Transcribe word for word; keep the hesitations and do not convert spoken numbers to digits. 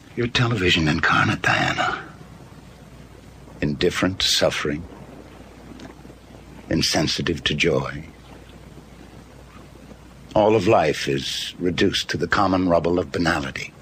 You're television incarnate, Diana. Indifferent to suffering. Insensitive to joy. All of life is reduced to the common rubble of banality.